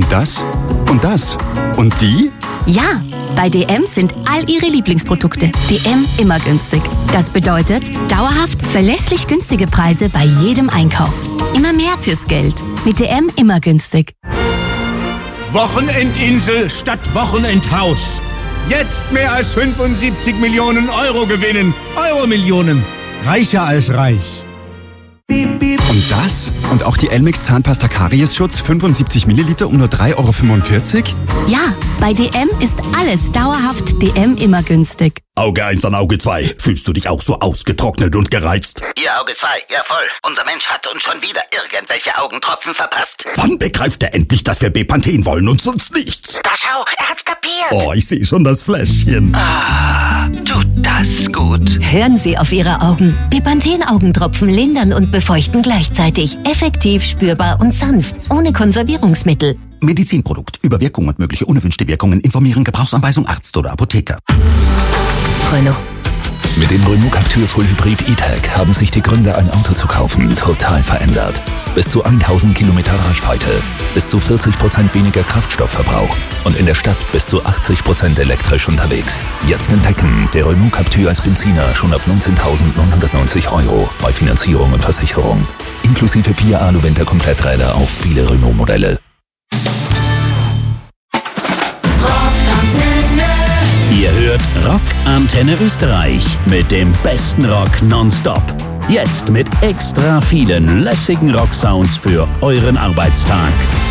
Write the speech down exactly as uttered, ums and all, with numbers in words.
das? Und das? Und die? Ja, bei D M sind all Ihre Lieblingsprodukte D M immer günstig. Das bedeutet dauerhaft verlässlich günstige Preise bei jedem Einkauf. Immer mehr fürs Geld. Mit D M immer günstig. Wochenendinsel statt Wochenendhaus. Jetzt mehr als fünfundsiebzig Millionen Euro gewinnen. Euro-Millionen. Reicher als reich. Und das? Und auch die Elmex Zahnpasta Kariesschutz fünfundsiebzig Milliliter um nur drei Euro fünfundvierzig? Ja, bei D M ist alles dauerhaft D M immer günstig. Auge eins an Auge zwei. Fühlst du dich auch so ausgetrocknet und gereizt? Ihr Auge zwei, ja voll. Unser Mensch hat uns schon wieder irgendwelche Augentropfen verpasst. Wann begreift er endlich, dass wir Bepanthen wollen und sonst nichts? Da schau, er hat's kapiert. Oh, ich sehe schon das Fläschchen. Ah, tut das gut. Hören Sie auf Ihre Augen. Bepanthen-Augentropfen lindern und befeuchten gleichzeitig. Effektiv, spürbar und sanft. Ohne Konservierungsmittel. Medizinprodukt. Über Wirkung und mögliche unerwünschte Wirkungen informieren. Gebrauchsanweisung Arzt oder Apotheker. Renault. Mit dem Renault Captur Full Hybrid E-Tech haben sich die Gründe, ein Auto zu kaufen, total verändert. Bis zu tausend Kilometer Reichweite, bis zu vierzig Prozent weniger Kraftstoffverbrauch und in der Stadt bis zu achtzig Prozent elektrisch unterwegs. Jetzt entdecken der Renault Captur als Benziner schon ab neunzehntausendneunhundertneunzig Euro bei Finanzierung und Versicherung. Inklusive vier Alu-Winter-Kompletträder auf viele Renault-Modelle. Ihr hört Rock Antenne Österreich mit dem besten Rock nonstop. Jetzt mit extra vielen lässigen Rocksounds für euren Arbeitstag.